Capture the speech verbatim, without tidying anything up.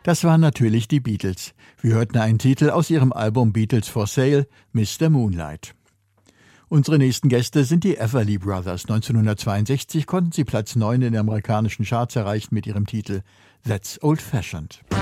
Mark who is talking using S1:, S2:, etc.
S1: Das waren natürlich die Beatles. Wir hörten einen Titel aus ihrem Album Beatles for Sale, Mister Moonlight. Unsere nächsten Gäste sind die Everly Brothers. neunzehnhundertzweiundsechzig konnten sie Platz neun in den amerikanischen Charts erreichen mit ihrem Titel That's Old Fashioned.